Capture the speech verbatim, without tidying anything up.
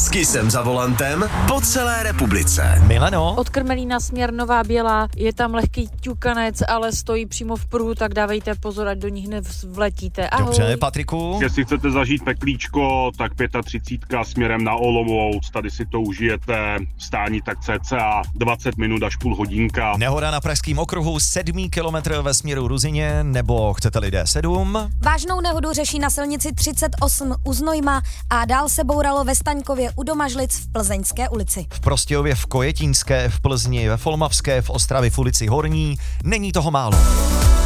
Vždycky jsem za volantem po celé republice. Mileno. Od Krmelína směr Nová Bělá je tam lehký ťukanec, ale stojí přímo v pruhu, tak dávejte pozor, ať do nich nevletíte. Ahoj. Dobře, Patriku. Jestli chcete zažít peklíčko, tak třicet pět směrem na Olomouc, tady si to užijete, stání tak cca dvacet minut až půl hodinka. Nehoda na pražském okruhu, sedmý kilometr ve směru Ruzyně, nebo chcete-li D sedm? Vážnou nehodu řeší na silnici třicet osm u Znojma a dál se bouralo ve Staňkově u Domažlic v Plzeňské ulici. V Prostějově, v Kojetínské, v Plzni, ve Folmavské, v Ostravě v ulici Horní. Není toho málo.